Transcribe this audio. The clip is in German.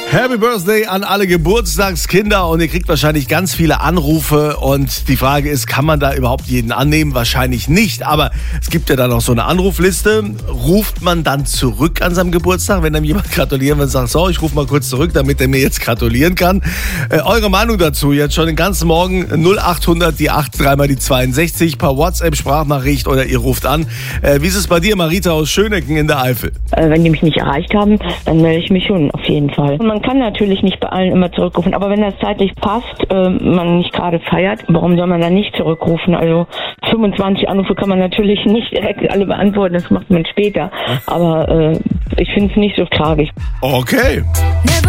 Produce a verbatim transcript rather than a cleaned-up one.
Happy Birthday an alle Geburtstagskinder und ihr kriegt wahrscheinlich ganz viele Anrufe und die Frage ist, kann man da überhaupt jeden annehmen? Wahrscheinlich nicht, aber es gibt ja dann noch so eine Anrufliste. Ruft man dann zurück an seinem Geburtstag, wenn einem jemand gratulieren will und sagt, so, ich rufe mal kurz zurück, damit er mir jetzt gratulieren kann. Äh, eure Meinung dazu jetzt schon den ganzen Morgen null acht hundert, die acht, dreimal die zweiundsechzig, per WhatsApp, Sprachnachricht oder ihr ruft an. Äh, wie ist es bei dir, Marita aus Schönecken in der Eifel? Äh, wenn die mich nicht erreicht haben, dann melde ich mich schon auf jeden Fall. Und man kann natürlich nicht bei allen immer zurückrufen, aber wenn das zeitlich passt, äh, man nicht gerade feiert, warum soll man dann nicht zurückrufen? Also fünfundzwanzig Anrufe kann man natürlich nicht direkt alle beantworten, das macht man später, aber äh, ich finde es nicht so tragisch. Okay.